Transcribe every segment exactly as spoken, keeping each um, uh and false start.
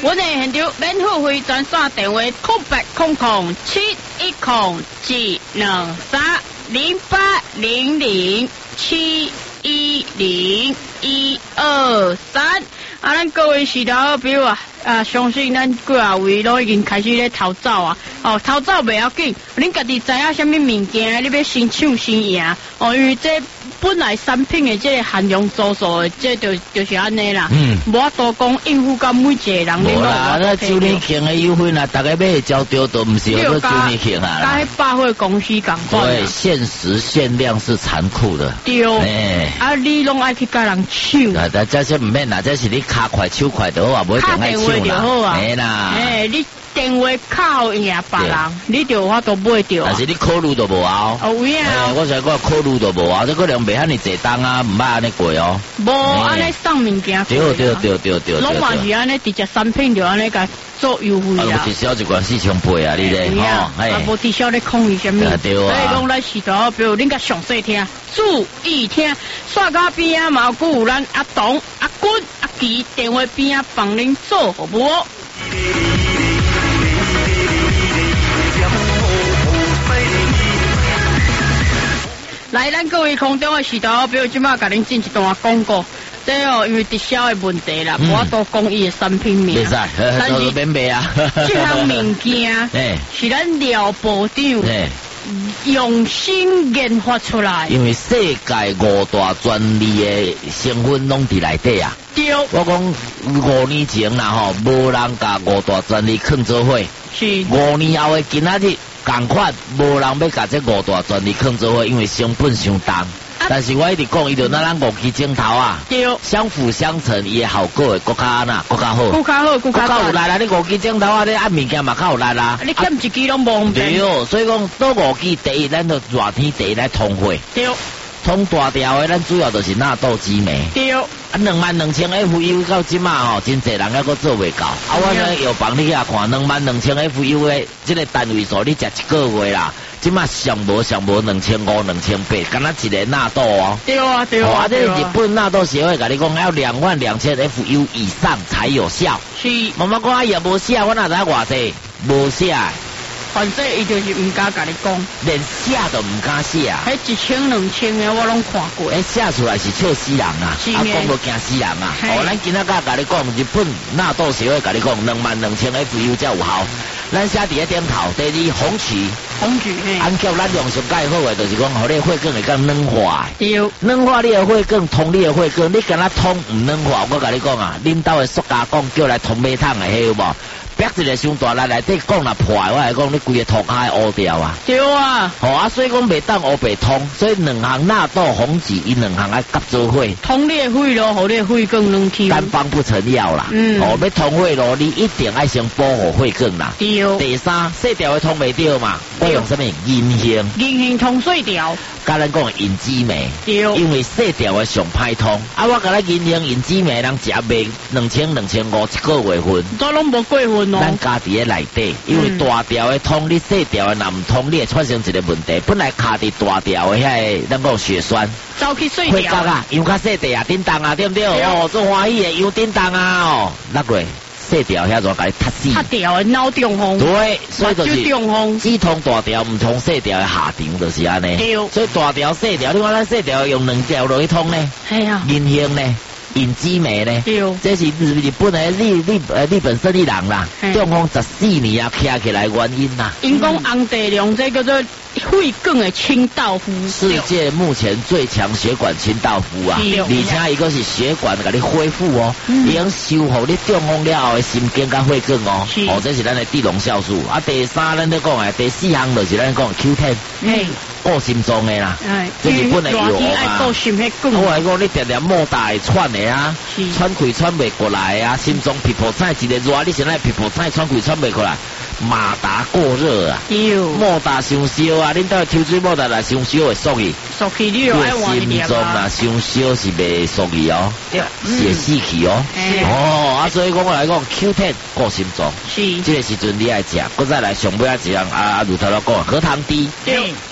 我哋现场免付费专线电话空八空空七一空七两三零八零零七一零一二三。啊，咱各位是头朋友啊，啊，相信咱几啊位都已经开始咧逃走啊。哦，逃走袂要紧，恁家己知影什么物件，你要先抢先赢。哦，因为这本来产品的这个含量多数的，这就就是安尼啦。嗯。无法度讲应付到每一个人。 无啦，那周年庆的优惠啦，大家买交丢都唔是好多周年庆啊啦。 甲迄百货公司共款。 对，限时限量是残酷的。 对。哎。啊，你拢爱去甲人抢。 啊，但这些唔免啦，这是你卡快手快就好啊，唔一定爱抢啦。哎啦。 哎，你。电话靠赢别人，你就我都买着。 但是你考虑都无啊。 哦，有影。 哎，我想我考虑都无啊，这可能袂遐尼济单啊，唔捌安尼过哦。 无安尼送物件。 对对对对对。 拢嘛是安尼，直接产品就安尼甲做优惠啦。 啊，有直销一罐四千八啊，你咧吼。 哎。啊，无直销咧抗议什么？ 对啊。 所以讲咱是头，比如恁甲详细听，注意听。刷卡边啊，嘛有咱阿东、阿君、阿奇电话边啊，帮恁做服务。来，咱各位空中的时头，比如即马甲恁进一段广告，这哦因为直销的问题啦，我都讲伊的产品名， 袂使，但是免卖啊。 这项物件是咱廖部长用心研发出来， 因为世界五大专利的成分拢伫内底啊。 对， 我讲五年前啦吼，无人甲五大专利囥做伙， 是五年后的今仔日。同款，无人要甲这五大专利囥做伙，因为成本伤重。啊、但是我一直讲，伊就那咱五支镜头啊，相辅相成，伊的效果会更加哪，更加好， 更加好，更加有力啦！你五支镜头啊，你按物件嘛较有力啦。 你欠一支拢无方便。 对，所以讲多五支第一，咱就热天第一来通货。 对。 通大条的，咱主要就是纳豆激酶。 对。啊， 两万两千 F U 到即马吼，真侪人还阁做袂到。啊，我呢又帮你遐看，两万两千 F U 的这个单位数，你食一个月啦，即马上无上无两千五、两千八，敢若一个纳豆哦。 对啊，对啊。 啊，这日本纳豆协会甲你讲，要两万两千 F U 以上才有效。 是。 妈妈讲啊，也无写，我哪知偌济？无写。 反正伊就是唔敢甲你讲， 连写都唔敢写。 迄一千两千的我拢看过。 迄写出来是笑死人啊！啊，讲都惊死人啊！哦，咱今仔甲甲你讲，日本纳豆协会甲你讲，两万两千 F U 才有效。咱写伫咧点头，第二红曲， 红曲嘿。 按叫咱用上介好诶，就是讲，互你血管会较软化。 对。软化你诶血管，通你诶血管，你敢若通唔软化，我甲你讲啊，恁兜诶塑胶管叫来通马桶诶，有无？别一个伤大力内底讲若破，我来讲你规个涂骹会乌掉啊！ 对啊， 好啊，所以讲袂当乌白通，所以两项纳豆红曲，伊两项爱夹做伙。 通你的血路，互你的血管软起。 单方不成药啦，嗯，哦，要通血路，你一定爱先保护血管啦。 对。 第三，细条的通袂掉嘛，我用什么银杏？ 银杏通细条。 甲咱讲银枝梅， 对， 因为细条的上歹通。啊，我甲咱银杏、银枝梅，人食卖两千、两千五一个月份， 都拢无过分哦。 咱家己的内底，因为大条的通，你细条的若唔通，你会产生一个问题。本来卡伫大条的遐个，咱讲血栓， 走去细条啊，油较细地啊，叮当啊，对不对？哦，做欢喜的油叮当啊，哦，那个。细条遐就甲你踢死， 踢条的脑中风， 对，所以就是只通大条，唔通细条的下场，就是安尼。对，所以大条、细条，你看咱细条用两条落去通呢， 系啊， 银杏呢，银枝梅呢，对，这是日日本的日日呃日本胜利人啦，中风十四年啊，徛起来原因啦。 因讲红地龙这叫做血管的清道夫， 世界目前最强血管清道夫啊，而且伊个是血管甲你恢复哦，已经修复你中风了后的神经甲血管哦，哦，这是咱的地龙酵素啊。第三咱咧讲诶，第四项就是咱讲 Q 十，嗯，顾心脏的啦，这日本的药啊。我来讲，你常常莫大会喘的啊，喘气喘袂过来啊，心脏皮肤菜一个热，你现在皮肤菜喘气喘袂过来。马达过热啊，莫达伤烧啊！恁到抽水莫达来伤烧会缩去， 缩去你又爱换一点啊！心脏啊伤烧是袂缩去哦，是死去哦。哦，啊，所以讲我来讲 Q 十顾心脏，是这个时阵你爱食，搁再来上尾啊一样啊，如头来讲，荷糖滴。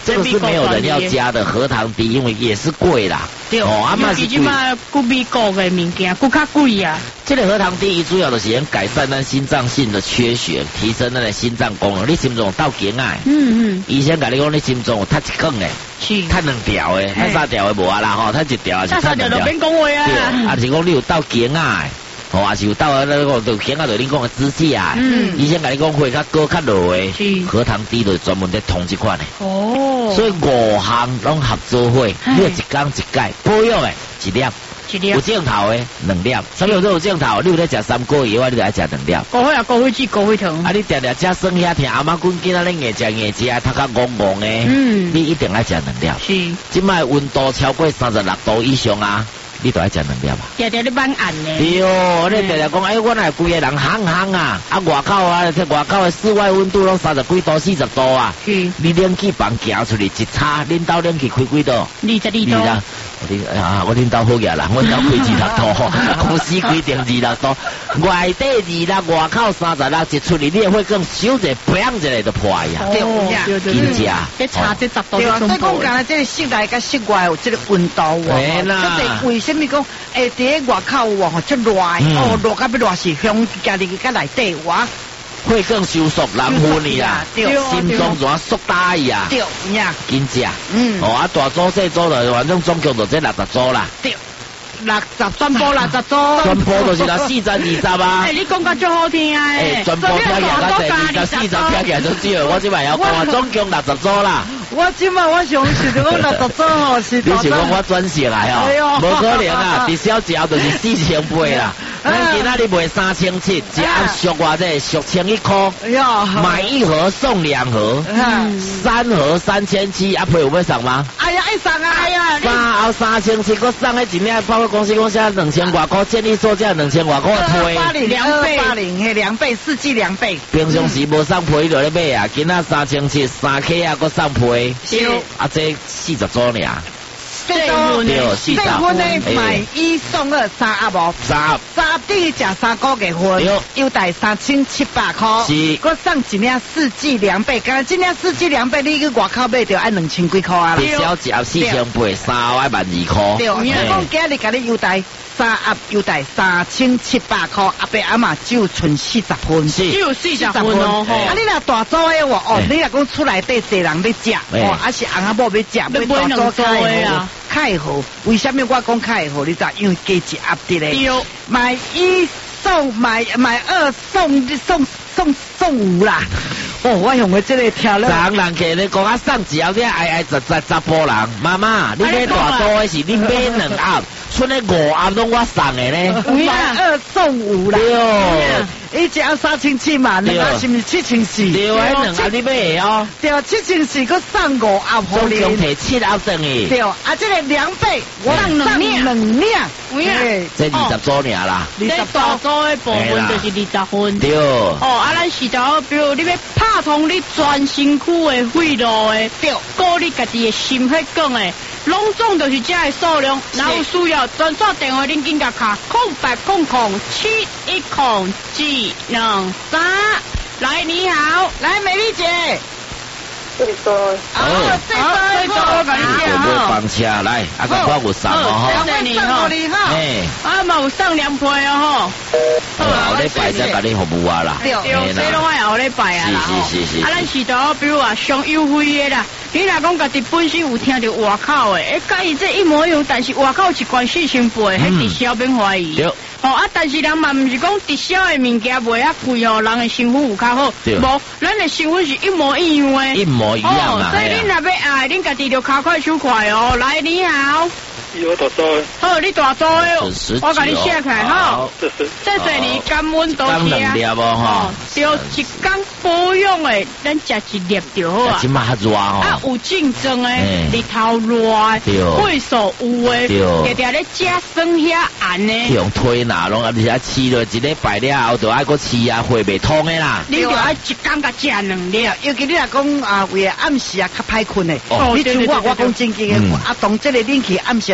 这个是没有人要加的核糖低，因为也是贵啦。 对，哦，啊嘛是贵。嘛，古美国的物件，古较贵啊。 这个核糖低，主要就是能改善咱心脏性的缺血，提升咱的心脏功能。你心脏到紧啊？嗯嗯。医生甲你讲，你心脏有塌一根诶，是塌两条诶，塌三条诶无啊啦吼，塌一条还是塌两条？塌三条就免讲话啊。对，啊是讲你有到紧啊。哦，也是有到啊，那个就显啊，就恁讲的支架，嗯，以前甲你讲血较高较落的，核糖低就专门在通这款的。哦，所以五项拢合作伙，你一天一改，保养的一粒，一粒有镜头的两粒，什么都有镜头，你有咧食三个月，你就爱食两粒。 高血啊，高血脂，高血糖。 啊，你定定食酸遐疼，阿妈滚囡仔咧硬食硬食，头壳戆戆的，嗯，你一定爱食两粒。是，即摆温度超过三十六度以上啊。你都爱食两粒吧？ 常常你蛮暗的。 对哦，你常常讲，哎，我乃规个人烘烘啊，啊外口啊，外口的室外温度拢三十几度、四十度啊。是。你冷气房行出去一插，恁兜冷气开几度？ 二十二度。 二十啊，我恁兜好嘢啦，我兜开二十度，公司规定二十度，外底二十，外口三十六，一出去你会更小者，砰一下就破呀。 对对对。 真正。 这差这十度。 对啊，所以讲讲咧，这个室内跟室外有这个温度哦。 啦。 为什么讲？诶，伫外口哇，吼，真热，哦，热到要热死，向家己个内底哇， 会更收缩，难分你啦，心脏怎缩大呀？ 对呀， 真正，嗯，哦，啊，大组细组的，反正总共就这六十组啦。 对。六十全部六十组， 全部就是啦，四十二十啊！ 哎，你讲甲最好听啊！ 哎，全部听起来较济，二十四十听起来就少。我即摆要讲，总共六十组啦。 我即摆我想是讲六十组哦，是。 你是讲我转起来哦？无可能啊！至少只要就是四千八啦。咱今仔日卖三千七，一盒俗话这俗千一箍。哎呀，买一盒送两盒，三盒三千七，啊，配有要送吗？ 哎呀，爱送啊！哎呀， 三盒三千七，我送迄一领，包括公司讲写两千外块，建议售价两千外块推。 八零两倍，八零嘿两倍，四季两倍。 平常时无送批就咧买啊，今仔三千七，三 K 啊，搁送批。是。啊，这四十组尔。 最多四十分呢，买一送二，三盒无？ 三盒。 三盒等于食三个月份，优待三千七百块。是。搁送一领四季两倍，刚今领四季两倍，你去外口买就按两千几块啊啦。 至少只四千八，三盒爱万二块。 对，我讲今日甲你优待。三盒优待三千七百块，阿伯阿妈只有存四十分， 只有四十分哦。 啊，你若大组的话，哦，你若讲出来底侪人要食，哦，还是翁仔某要食，要大组开好，开好。为什么我讲开好？你知？因为加一盒的嘞，买一送买买二送送送送五啦。哦，我用的这个听了。 人人客你讲啊，送只后你挨挨十十十波人，妈妈，你买大组的是你买两盒。剩咧五盒拢我送的呢， 买二送五啦。对，一只三千七嘛，两盒是毋是七千四？ 对，迄两盒你买哦。 对，七千四佮送五盒互你。 总共摕七盒等于。 对，啊，这个两倍，我送两两两。 对，这二十组尔啦。 这大组的部分就是二十分。 对。哦， 啊，咱是就比如你要拍通你全身躯的血路的，对，顾你家己的心血管的。拢总就是这个数量，然后需要专线电话，恁紧甲卡空八空空七一空几两三。来，你好，来美丽姐。 最多。 哦，最多最多，我跟你讲哈。 有房车来，啊，赶快有送哦哈。谢谢你哈。哎，啊嘛有送两批哦哈。后礼拜再甲你服务啊啦。 对，这拢爱后礼拜啊啦。 是是是是。 啊，咱是着比如话上优惠的啦。你若讲家己本身有听到外口的，诶，甲伊这一模一样，但是外口一罐四千八，迄直销免怀疑。哦啊，但是人嘛毋是讲直销的物件卖遐贵哦，人的身份有较好。无，咱的身份是一模一样的。 一模一样啊！ 所以恁若要爱，恁家己就卡快手快哦。来，你好。 有大组的。 好，你大组的，我甲你写起来哈。 这是。 这是你甘温多些啊。哦，就一缸保养的，咱食一粒就好啊。 今嘛较热哦。 啊，有竞争的，日头热，会所有的，常常咧食酸遐暗的。 用推拿拢，而且吃了一礼拜了后，就爱搁吃啊，血袂通的啦。 你就爱一缸甲食两粒， 尤其你若讲啊，为暗时啊较歹困的。哦，你像我，我讲真经的，啊，当这个冷气暗时。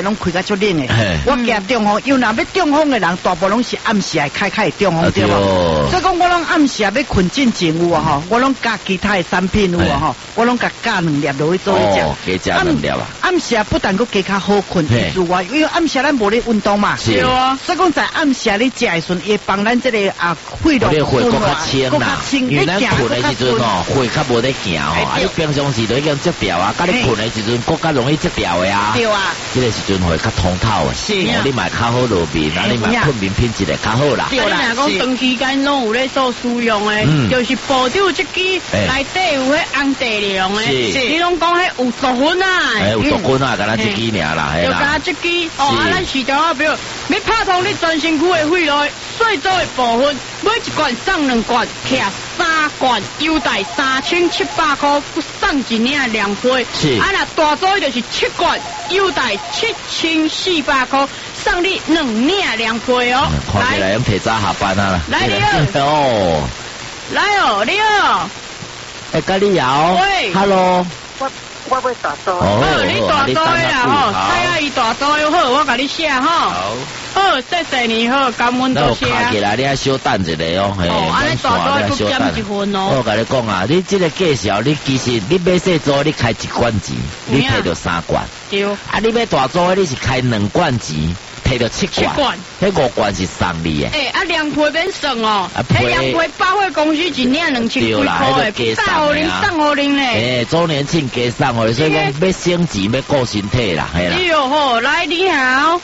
拢开甲足冷诶。我惊中风，因为若要中风诶人，大部分拢是暗时开开中风对无？所以讲我拢暗时要困进前有啊吼，我拢加其他诶产品有啊吼，我拢甲加两粒落去做一食。 加加两粒啊！ 暗时不但佫加较好困之外，因为暗时咱无咧运动嘛， 是啊。 所以讲在暗时你食诶时阵，会帮咱这个啊血流顺滑，更较清。因为咱困诶时阵吼，血较无咧行吼，啊你平常时都已经积掉啊，甲你困诶时阵，更较容易积掉诶啊。对啊。这个时阵会较通透诶，是啊。你买较好路面，啊你买困眠品质会较好啦。 对啦。若讲长期间拢有咧做使用诶，就是保丢这支内底有迄红地量诶，你拢讲迄有毒粉啊？ 诶，有毒粉啊，敢若这支尔啦， 就敢这支哦，啊咱市场啊，比如你拍通你全身躯诶肺内碎做诶部分，每一罐送两罐，摕三罐，优待三千七百块，送一领凉杯。是。啊，若大组就是七罐，优待七千四百块，送你两领凉杯哦。 看起来用提早下班啊啦。 来你好。 哦。 来哦，你好。 诶，甲你好。 喂。 Hello。 我我要大组。 哦，你大组啦吼，蔡阿姨大组好，我甲你写吼。好。好，谢谢你好，感恩多谢。 那我卡起来，你还稍等一下哦。 哦，安尼大组要减一分哦。 我甲你讲啊，你这个介绍，你其实你买小组你开一罐钱，你摕到三罐。对。啊，你买大组你是开两罐钱。摕到七罐，迄五罐是送你诶。 诶，啊凉皮免算哦，迄凉皮百货公司一领两千几块诶，送互恁，送互恁咧。 诶，周年庆加送互你，所以讲要省钱，要顾身体啦，嘿啦。 哎呦吼，来你好，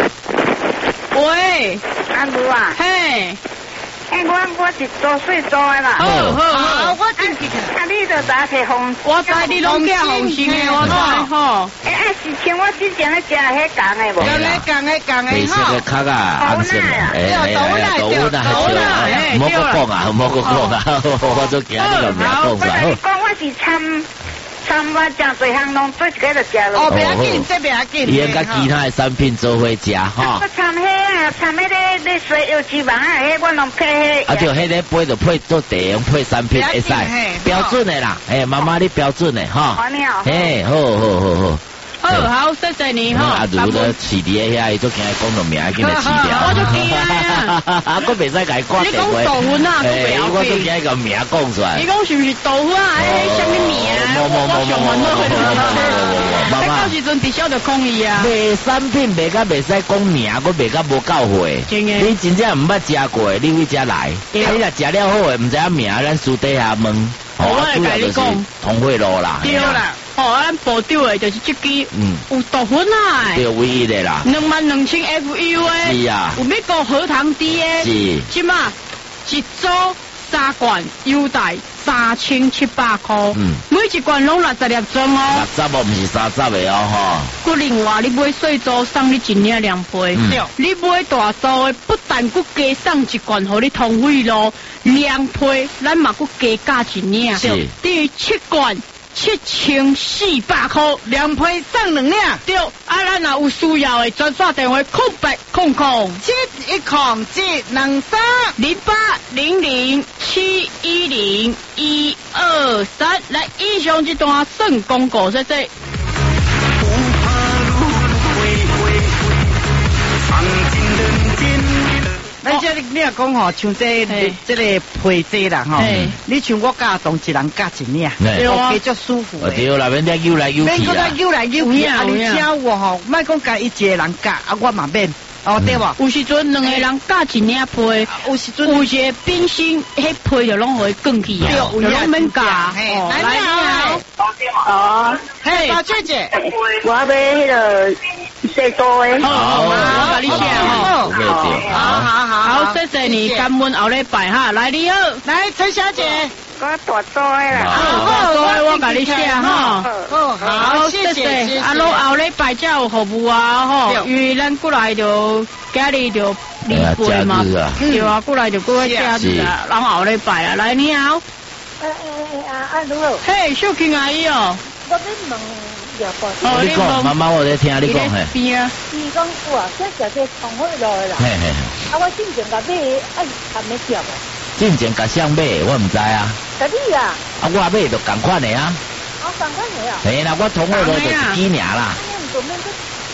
喂， 阿母啊， 嘿。 诶，我我是做水做诶啦。 好好好，我进去。 啊，你着早摕红， 我知你拢寄红心诶，我知吼。 诶，啊是像我之前咧食迄共诶无？ 有咧共诶共诶吼。白色诶壳啊，红色诶，诶诶，豆奶豆奶豆奶，莫个讲啊，莫个讲啊，我做惊你个名讲出来。 我讲我是参。参我真侪项拢做一个就食咯。 哦，不要紧，这不要紧。 伊用甲其他的产品做伙食哈。 我参迄啊，参迄个咧水油脂丸啊，迄我拢配迄。 啊，就迄个配就配做地用配产品会使，标准的啦。诶，妈妈你标准的哈。 好了。 嘿，好好好好。 好好，谢谢你哈。 阿如咧饲伫诶遐，伊都惊讲到名，惊来饲掉。 我就惊啊！ 啊，我袂使甲伊挂电话。 你讲豆腐啊？ 诶，我都惊个名讲出来。 你讲是毋是豆腐啊？诶，什么名啊？ 冇冇冇冇冇冇冇冇。 妈妈，到时阵直销就抗议啊！ 卖产品卖甲袂使讲名，我卖甲无够会。你真正毋捌食过，你为遮来。你若食了好诶，毋知影名，咱私底下问。 我会甲你讲， 通惠路啦。 对啦。哦，咱保丢的就是这支，嗯，有豆粉啊， 对，唯一的啦， 两万两千 F U 诶， 是啊， 有美国核糖低诶， 是， 即嘛一组三罐优待三千七百块，嗯，每一罐拢六十粒装哦， 六十哦，唔是三十的哦， 吼。佮另外你买小组送你一领凉皮，对，你买大组的不但佮加送一罐，互你通费咯，凉皮咱嘛佮加加一领，是，等于七罐。七千四百块， 凉皮送两领， 对，啊，咱若有需要的，专线电话空八空空七一空七两三零八零零七一零一二三，来以上这段算广告，说这。 咱这你若讲吼，像这这个配这啦吼，你像我家同一人加一领，我加足舒服的。 对啦，免得扭来扭去啦。 免讲扭来扭去，啊你请我吼，莫讲加伊一个人加，啊我嘛免。哦对无？ 有时阵两个人加一领配，有时阵有一个冰心，迄配就拢会更去啊，就拢免加。来你好， 哦， 嘿， 大姐姐， 我要迄个最多的。 好，我甲你写哈。 好好好，好，谢谢你，感恩后礼拜哈。来你好， 来陈小姐。 我大组的啦， 好，所以我甲你写哈。 好，好，谢谢。 啊，落后礼拜才有服务啊，吼，因为咱过来就家里就离开嘛，对啊，过来就过来假日啊，然后后礼拜啊，来你好。 诶诶诶，啊啊，你好。 嘿，秀琴阿姨哦。 我要问两个。 哦，你讲，妈妈我在听你讲嘿。 边啊？ 伊讲哇，这食这通好落啦。 嘿嘿。 啊，我之前甲买，哎，还没吃无。 之前甲谁买，我唔知啊。 甲你啊？ 啊，我买就共款的啊。 哦，共款的啊。 嘿啦，我同我都就是几年啦。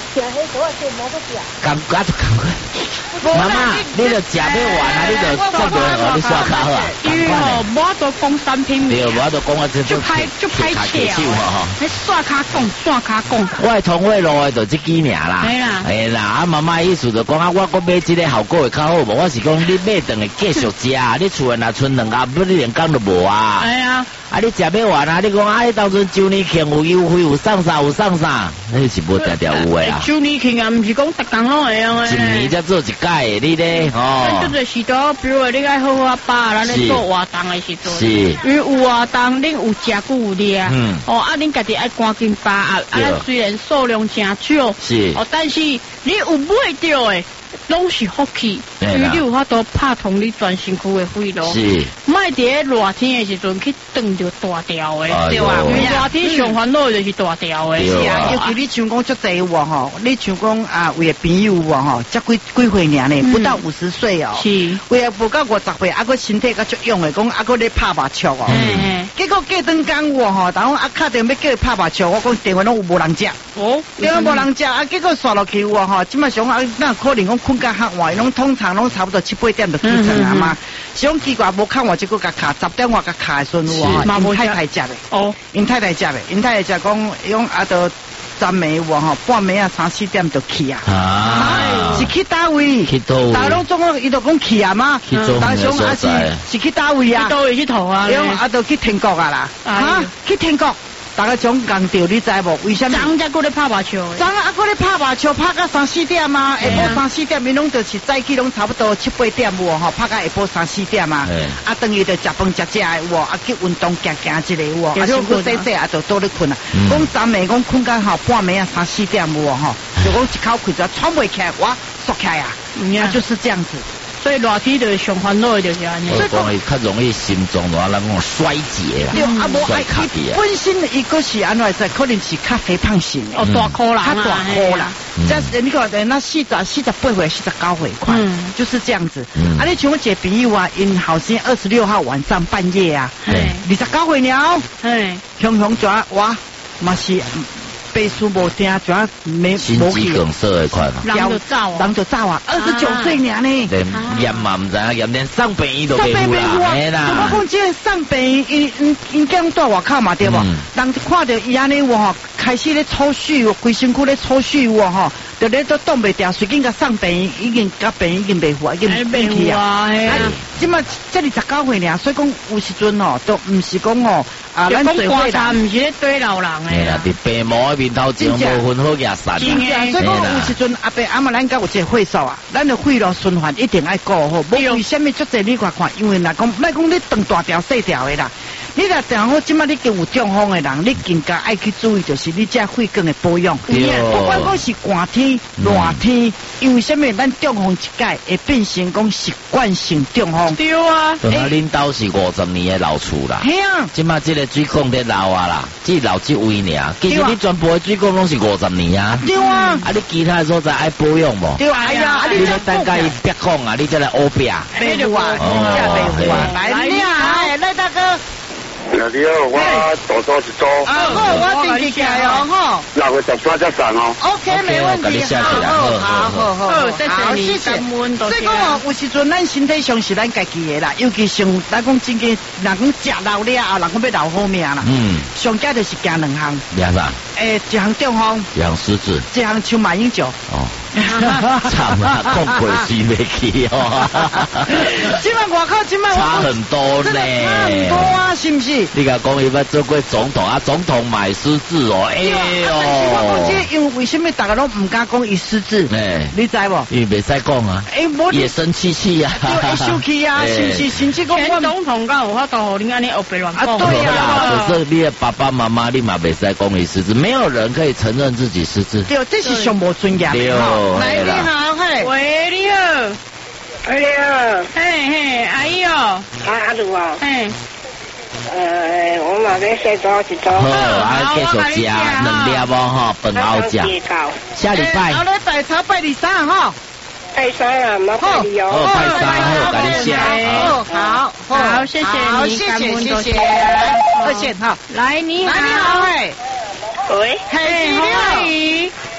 食迄个我就无得食。 感觉就感觉。妈妈，你就食要完啊，你就做对哦，你刷卡好啊。 因为哦，无多讲产品。 对，无多讲我这就拍就拍切哦。 你刷卡讲，刷卡讲。 我系通惠路的，就这几名啦。 系啦， 系啦。啊，妈妈意思就讲啊，我我买这个效果会较好无？我是讲你买顿会继续食，你厝内若剩两盒，不你连讲都无啊。 系啊。 啊，你食要完啊？你讲啊，你当阵周年庆有优惠，有送啥有送啥？那是无条条有诶啊。 周年庆啊，毋是讲逐工拢会用诶。 一年才做一届诶，你咧哦。 这就是多，比如你爱好好把咱咧做活动诶时阵。 是。 因为有活动，恁有食久有掠。嗯。哦，啊，恁家己爱赶紧把啊，啊，虽然数量真少。 是。 哦，但是你有买到诶。拢是福气，因为你有法度拍通你全身躯的肺路， 是， 莫伫热天的时阵去冻着大条的，对吧？因为热天上烦恼就是大条的， 是啊。尤其你像讲足济有哦吼，你像讲啊，为个朋友哦吼，才几几岁尔呢，不到五十岁哦， 是， 为个无到五十岁，啊个身体个足勇的，讲啊个咧拍麻将哦，结果过顿工我吼，然后啊敲电要叫伊拍麻将，我讲电话拢有无人接，哦，电话无人接，啊结果刷落去我吼，即摆想啊，那可能讲困较较晚，拢通常拢差不多七八点就起床啊嘛。想奇怪无看我，结果甲卡十点我甲卡的时阵我吼，因太太食的，哦，因太太食的，因太太食讲，用啊都昨暝我吼，半暝啊三四点就去啊，啊，是去倒位？ 去倒位？ 大家拢总讲伊就讲去啊嘛，大家想啊是是去倒位啊？ 去倒位去头啊？ 用啊都去天国啊啦，啊，去天国。大家总讲到你知无？为什么？ 昨才过咧拍麻将， 昨啊过咧拍麻将，拍到三四点啊，下晡三四点，伊拢就是早起拢差不多七八点有吼，拍到下晡三四点啊，啊等于就食饭食食的有，啊去运动行行一个有，啊想去洗洗啊就倒咧困啊。讲昨暝讲困到吼半暝啊三四点有吼，就讲一口困就喘不起来，哇缩起来啊，啊就是这样子。 所以热天就上烦恼的就是安尼。 所以讲伊较容易心脏的话，人讲衰竭啦。 对，啊无爱伊本身伊个是安怎说？可能是较肥胖型的。 哦，大颗啦， 较大颗啦。这你看，那四十、四十八岁、四十九岁快，就是这样子。啊，你像我一个朋友啊，因后生二十六号晚上半夜啊，二十九岁了，雄雄就哇，嘛是。背书无听，主要没心肌梗塞的款嘛， 人就走啊， 人就走啊，二十九岁年呢， 连验嘛唔知影验，连上病医都袂有啦， 嘿啦。我讲这上病医，因因讲在外口嘛对无？人看到伊安尼我吼，开始咧抽搐，规身躯咧抽搐我吼，就咧都挡袂掉，随便甲上病已经甲病已经袂好，已经袂去啊。即嘛这里十九岁呢，所以讲有时阵吼，都唔是讲吼啊， 咱做观察唔是咧对老人诶啦， 伫病魔面头前无分好野散。 所以讲有时阵阿伯阿妈咱甲有一个会所啊，咱的肺路循环一定爱顾好。无为什么足济你看看，因为若讲莫讲你长大条细条的啦，你若正好即马你经有中风的人，你更加爱去注意，就是你这肺管的保养。不管讲是寒天、热天，因为什么咱中风一届会变成讲习惯性中风。 对啊， 等下恁兜是五十年的老厝啦。 系啊， 即马即个水管在老啊啦，只老即位尔。其实你全部的水管拢是五十年啊。对啊，啊你其他所在爱保养无？ 对啊，哎呀， 你咧等甲伊别讲啊，你再来乌壁。 别话，别话，来你好，赖大哥。 你好，我多多一组。 啊，好，我登记起来哦，吼。 六月十三才上哦。 OK，没问题。好，好，好，好， 谢谢你，谢谢。 所以讲哦，有时阵咱身体上是咱家己的啦，尤其像咱讲真个，人讲食老了啊，人讲要留好命啦。嗯。上家就是行两项。 两项。 诶，一项中风。 一项失智。 一项像马英九。 哦。惨啦，讲过是未去哦。 今晚外口今晚差很多呢， 差很多啊，是不是？ 你甲讲伊要做过总统啊，总统买失智哦，哎呦！因为为什么大家拢唔敢讲伊失智？哎，你知无？ 因为袂使讲啊，哎，也生气气啊， 会生气啊，是不是？甚至讲前总统敢有法度，你安尼后边乱讲？ 啊，对啊。 可是你的爸爸妈妈，你嘛袂使讲伊失智，没有人可以承认自己失智。 对，这是上无尊严的。来，你好，嘿， 喂，你好， 你好， 嘿嘿，阿姨哦， 阿鲁啊， 嘿。 呃，我嘛要洗澡一澡。 好，啊，继续食两粒哦，哈，饭后食。下礼拜。 好嘞，拜茶拜二三哈。 拜三啊，冇拜二哦。 好，拜三好，赶紧下。 好， 好，谢谢你， 谢谢，谢谢，谢谢哈。 来，你好， 你好，嘿。 喂， 嘿，你好。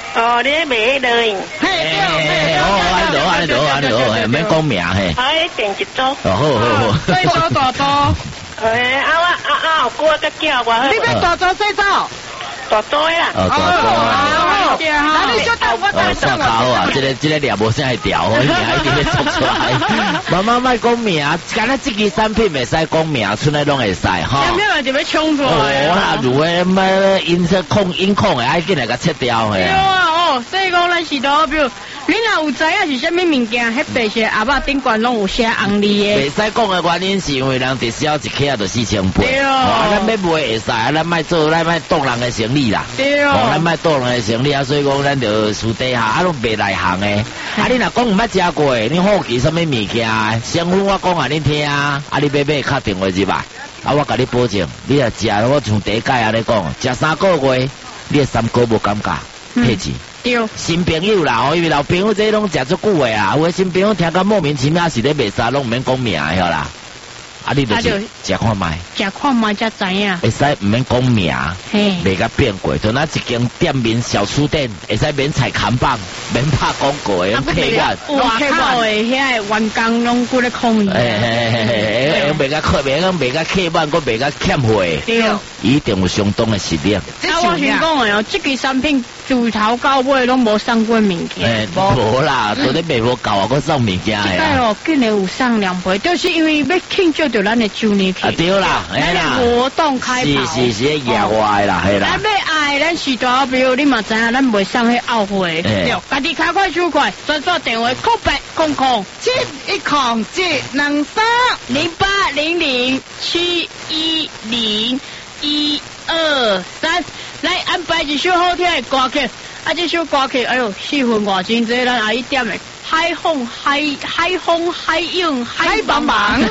哦，你卖的。 嘿， 哦，安罗安罗安罗，嘿，免讲名嘿。 哎，电一组。 哦，好好好。 最多大多。 诶，啊我啊啊，有哥个叫我。 你要大组细组？ 大组啦。 哦，大组啊。 那你就等我等哦，算卡好啊，这个这个俩无啥会调，名一定要出出来。妈妈莫讲名，干那这支产品袂使讲名，出来拢会使哈。 产品嘛就要冲出来。 哦，那如果咩音色控音控的，爱紧来甲切掉嘿。 对啊，哦，所以讲咱是都比如。你若有知影是啥物物件，迄白色阿爸顶管拢有写红字的。 袂使讲的原因是因为人直销一克就四千八。 对哦。 啊，咱要卖会使，啊，咱卖做，咱卖动人的生意啦。 对哦。 咱卖动人的生意啊，所以讲咱就私底下啊，拢卖内行的。啊，你若讲唔捌食过，你好奇什么物件？先付我讲下你听啊，啊，你买买敲电话入来，啊，我甲你保证，你若食，我像第一届安尼讲，食三个月，你三个无感觉，骗钱。 对， 新朋友啦，因为老朋友这拢食足久的啊，有的新朋友听到莫名其妙是咧卖啥，拢唔免讲名的啦。啊，你就是食看卖， 食看卖才知影。 会使唔免讲名， 嘿， 卖甲变贵，就那一间店面小书店，会使免踩看板，免拍广告的，客源， 哇靠的，遐员工拢过咧抗议。 嘿嘿嘿嘿，卖甲客，卖甲卖甲客源，搁卖甲欠货， 对， 一定有相当的实力。 啊，我先讲的哦，这个产品从头到尾拢无送过物件。 诶，无啦，都咧卖无够啊，搁送物件的。 哎哦，竟然有送两杯，就是因为要庆祝着咱的周年庆。 啊对啦，哎啦， 活动开跑。 是是是，野外啦，系啦。 咱要爱，咱是大比如你嘛知影，咱袂送迄奥会。对，家己开快手快，专线电话空八空空七一空七两三零八零零七一零一二三，来安排一首好听的歌曲。啊，这首歌曲，哎呦，四分外钟，这咱阿姨点的海风海海风海涌海茫茫，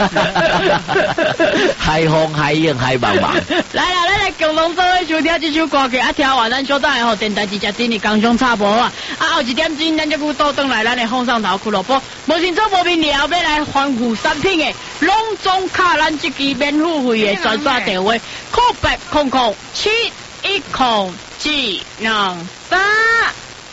海风海涌海茫茫。 来啦，咱来共同做伙收听这首歌曲，啊，听完咱小等下吼电台直接进入工商插播啊，啊，后一点钟咱就去倒转来咱的风上头俱乐部，无先做无面了，要来欢呼产品的，拢总卡咱这支免付费的专线电话，空八空空七一空。技能三。